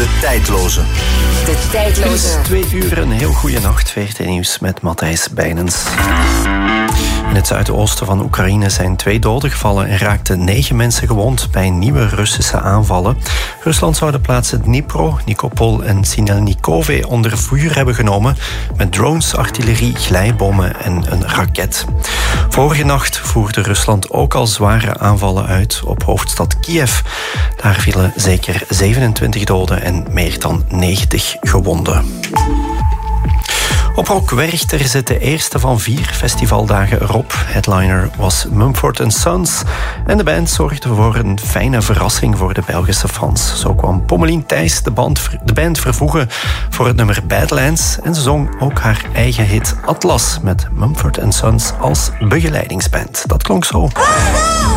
De tijdloze. De tijdloze. Het is 2 uur, een heel goede nacht. VRT Nieuws met Matthijs Bijnens. In het zuidoosten van Oekraïne zijn 2 doden gevallen en raakten 9 mensen gewond bij nieuwe Russische aanvallen. Rusland zou de plaatsen Dnipro, Nikopol en Sinelnikove onder vuur hebben genomen met drones, artillerie, glijbommen en een raket. Vorige nacht voerde Rusland ook al zware aanvallen uit op hoofdstad Kiev. Daar vielen zeker 27 doden en meer dan 90 gewonden. Op Rock Werchter zit de eerste van 4 festivaldagen erop. Headliner was Mumford & Sons en de band zorgde voor een fijne verrassing voor de Belgische fans. Zo kwam Pommelien Thijs de band vervoegen voor het nummer Badlands en ze zong ook haar eigen hit Atlas met Mumford & Sons als begeleidingsband. Dat klonk zo.